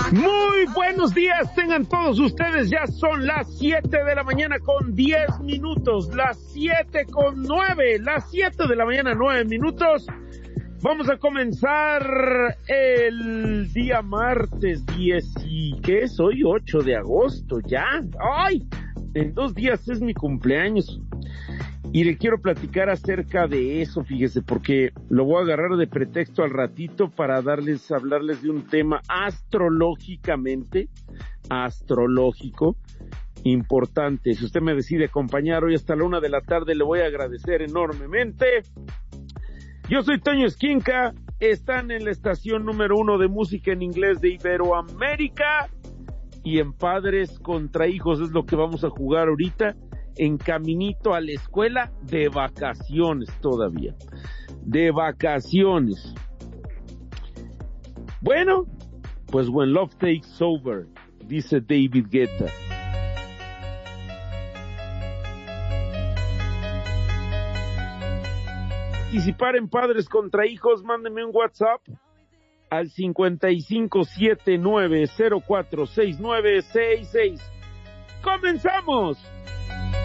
Muy buenos días, tengan todos ustedes, ya son las 7 de la mañana con 10 minutos, las 7 con 9, las 7 de la mañana 9 minutos. Vamos a comenzar el día martes 10 y ¿qué es hoy? 8 de agosto, ya. ¡Ay! En 2 días es mi cumpleaños. Y le quiero platicar acerca de eso, fíjese, porque lo voy a agarrar de pretexto al ratito para hablarles de un tema astrológico, importante. Si usted me decide acompañar hoy hasta la 1 de la tarde, le voy a agradecer enormemente. Yo soy Toño Esquinca, están en la estación número 1 de música en inglés de Iberoamérica, y en Padres contra Hijos es lo que vamos a jugar ahorita, en caminito a la escuela, de vacaciones todavía, de vacaciones. Bueno, pues when love takes over, dice David Guetta. Participar en Padres contra Hijos, mándeme un WhatsApp al 5579046966. ¡Comenzamos!